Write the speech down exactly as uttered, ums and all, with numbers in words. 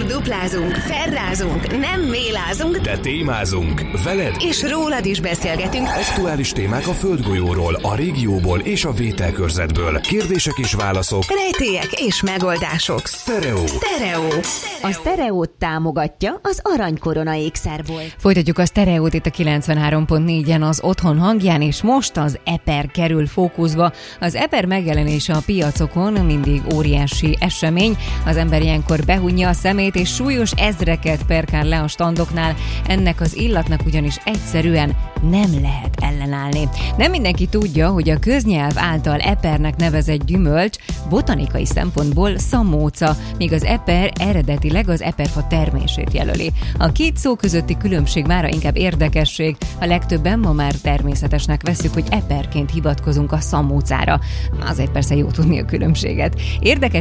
duplázunk, ferrázunk, nem mélázunk, de témázunk. Veled és rólad is beszélgetünk. Aktuális témák a földgolyóról, a régióból és a vételkörzetből. Kérdések és válaszok. Rejtélyek és megoldások. Sztereó. Sztereó. A Sztereót támogatja az Aranykorona ékszerbolt. Folytatjuk a Sztereót itt a kilencvenhárom pont négyen az Otthon hangján, és most az Eper kerül fókuszba. Az Eper megjelenése a piacokon mindig óriási esemény. Az ember ilyenkor behunja a szemét, és súlyos ezreket perkál le a standoknál. Ennek az illatnak ugyanis egyszerűen nem lehet ellenállni. Nem mindenki tudja, hogy a köznyelv által epernek nevezett gyümölcs botanikai szempontból szamóca, míg az eper eredetileg az eperfa termését jelöli. A két szó közötti különbség mára inkább érdekesség, a legtöbben ma már természetesnek vesszük, hogy eperként hivatkozunk a szamócára. Azért persze jó tudni a különbséget. Érdekes